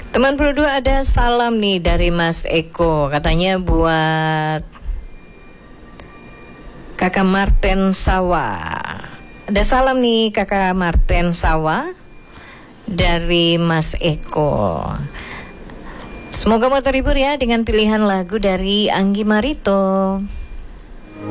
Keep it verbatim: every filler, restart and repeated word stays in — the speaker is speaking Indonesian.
Teman berdua, ada salam nih dari Mas Eko. Katanya buat Kakak Marten Sawa. Ada salam nih Kakak Marten Sawa dari Mas Eko. Semoga mau terhibur ya dengan pilihan lagu dari Anggi Marito.